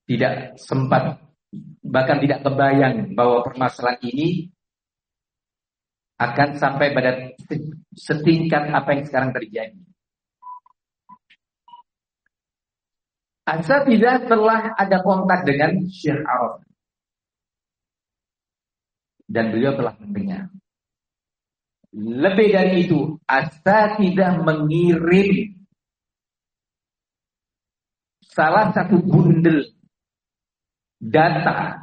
tidak sempat, bahkan tidak kebayang bahwa permasalahan ini akan sampai pada setingkat apa yang sekarang terjadi. Asatidzah telah ada kontak dengan Syekh Arafah dan beliau telah mendengar. Lebih dari itu, asatidzah mengirim salah satu bundel data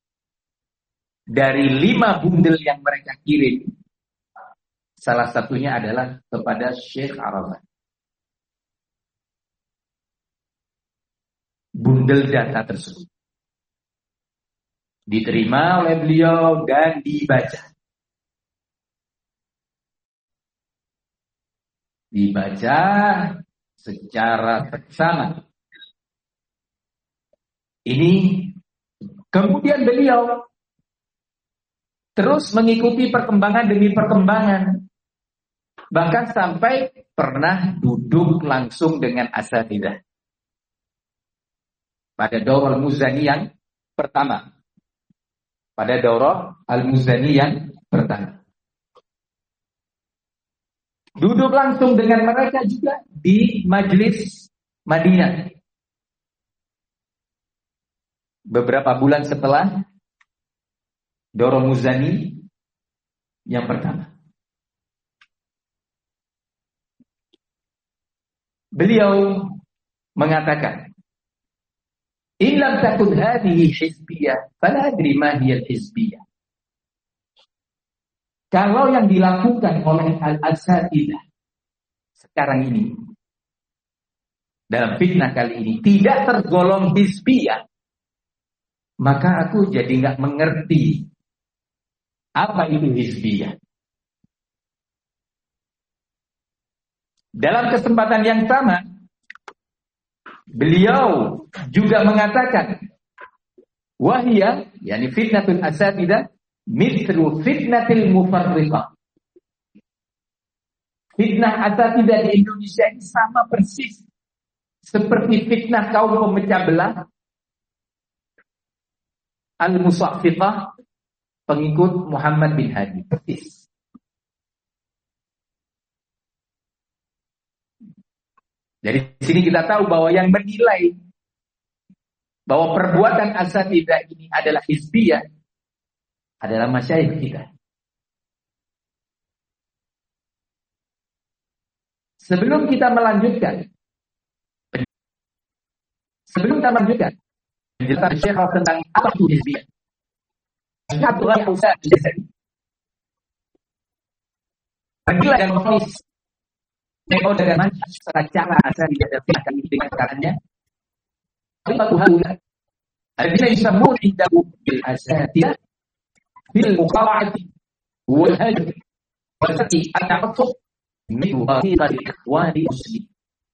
dari 5 bundel yang mereka kirim. Salah satunya adalah kepada Syekh Arafah. Bundel data tersebut diterima oleh beliau dan dibaca. Dibaca secara seksama. Ini kemudian beliau terus mengikuti perkembangan demi perkembangan. Bahkan sampai pernah duduk langsung dengan asatidzah pada Daurah Al-Muzani yang pertama. Pada Daurah Al-Muzani yang pertama. Duduk langsung dengan mereka juga di Majelis Madinah. Beberapa bulan setelah Daurah Muzani yang pertama. Beliau mengatakan, "In lam takun hadhihi hizbiyah, fala adri ma hiya al-hizbiyah." Kalau yang dilakukan oleh al-asatidzah sekarang ini, dalam fitnah kali ini, tidak tergolong hizbiyah, maka aku jadi nggak mengerti apa itu hizbiyah. Dalam kesempatan yang sama, beliau juga mengatakan, wahia, yakni fitnatul asatidzah, mithlu fitnatil mufarriqah. Fitnah asatidzah di Indonesia ini sama persis seperti fitnah kaum pemecah belah, al-musaffiqah, pengikut Muhammad bin Hadi, persis. Dari sini kita tahu bahwa yang menilai bahwa perbuatan asatidzah ini adalah hizbiyah adalah masyayikh kita. Sebelum kita melanjutkan penjelasan Syekh tentang apa itu hizbiyah, Abdullah Musa Al-Jazari menilai dan menulis metode dan cara asatidzah dan dengan caranya Tuhan Al-Jazari disebut indahu bil asatidzah bil muqawati wal hajr wa sati at-ta'assub min wasiqati ikhwani muslim.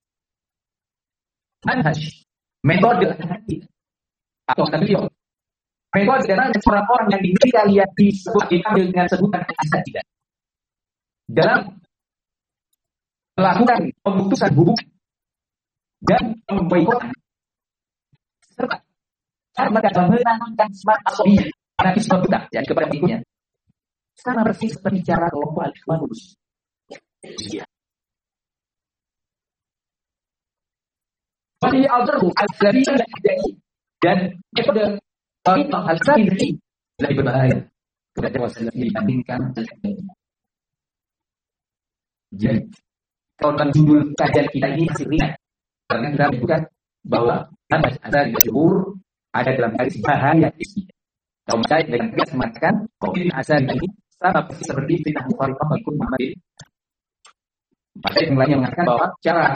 Manhaj metode atau beliau metode dengan orang-orang yang kita lihat disebut dipanggil dengan sebutan asatidzah dalam melakukan pemutusan hubungan dan memboikot serta mereka dalam menanamkan semangat asobiyah anarkisme budak yang kepada berikutnya sama persis seperti cara kelompok al-Ikhwan Muslim. Wali al-Darbu al-Islamiyah dan metode al-Salafi lebih berbahaya kepada wasallam dibandingkan al-Salafi. Jadi kalau dalam judul kajian kita ini masih ringan karena kita menyebutkan bahwa manhaj asatidzah jumhur ada dalam garis bahaya hizbiyah. Kalau saya dengan tegas mengatakan bahwa fitnah asatidzah ini sama persis seperti fitnah mufarriqah pengikut Muhammad bin. Pada yang lainnya mengatakan bahwa cara